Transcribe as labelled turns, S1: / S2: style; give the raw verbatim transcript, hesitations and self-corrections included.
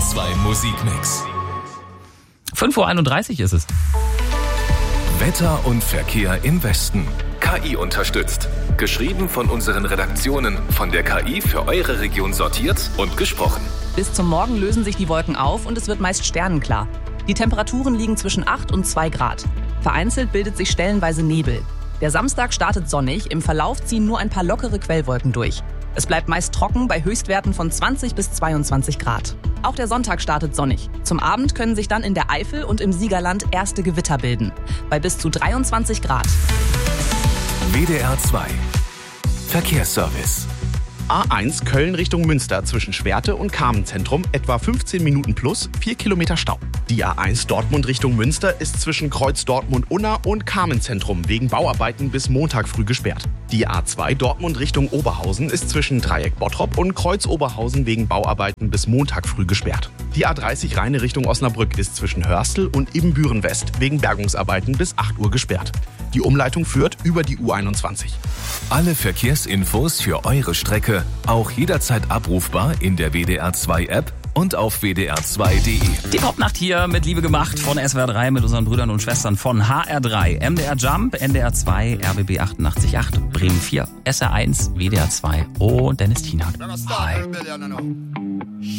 S1: zwei Musikmix.
S2: fünf Uhr einunddreißig ist es.
S1: Wetter und Verkehr im Westen. K I unterstützt. Geschrieben von unseren Redaktionen, von der K I für eure Region sortiert und gesprochen.
S3: Bis zum Morgen lösen sich die Wolken auf und es wird meist sternenklar. Die Temperaturen liegen zwischen acht und zwei Grad. Vereinzelt bildet sich stellenweise Nebel. Der Samstag startet sonnig, im Verlauf ziehen nur ein paar lockere Quellwolken durch. Es bleibt meist trocken bei Höchstwerten von zwanzig bis zweiundzwanzig Grad. Auch der Sonntag startet sonnig. Zum Abend können sich dann in der Eifel und im Siegerland erste Gewitter bilden. Bei bis zu dreiundzwanzig Grad.
S1: W D R zwei Verkehrsservice.
S4: A eins Köln Richtung Münster zwischen Schwerte und Carmenzentrum etwa fünfzehn Minuten plus, vier Kilometer Stau. Die A eins Dortmund Richtung Münster ist zwischen Kreuz Dortmund-Unna und Carmenzentrum wegen Bauarbeiten bis Montag früh gesperrt. Die A zwei Dortmund Richtung Oberhausen ist zwischen Dreieck Bottrop und Kreuz Oberhausen wegen Bauarbeiten bis Montag früh gesperrt. Die A dreißig Rheine Richtung Osnabrück ist zwischen Hörstel und Ibbenbüren West wegen Bergungsarbeiten bis acht Uhr gesperrt. Die Umleitung führt über die U einundzwanzig.
S1: Alle Verkehrsinfos für eure Strecke auch jederzeit abrufbar in der W D R zwei App und auf w d r zwei punkt d e.
S2: Die Popnacht hier mit Liebe gemacht von S W R drei mit unseren Brüdern und Schwestern von H R drei, M D R Jump, N D R zwei, R B B achtundachtzig Komma acht, Bremen vier, S R eins, W D R zwei und Dennis Tienack. Hi.